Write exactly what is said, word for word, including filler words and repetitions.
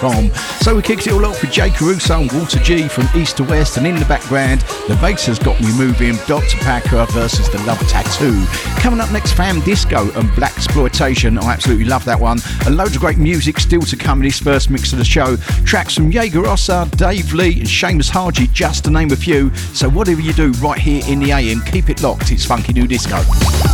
com. So we kicked it all off with Jay Caruso and Walter G from East to West, and in the background, The Bass Has Got Me Moving, Doctor Packer versus The Love Tattoo. Coming up next, Fam Disco and Black Exploitation. I absolutely love that one. And loads of great music still to come in this first mix of the show. Tracks from Jaeger Rossa, Dave Lee and Seamus Haji, just to name a few. So whatever you do right here in the A M, keep it locked. It's Funky New Disco.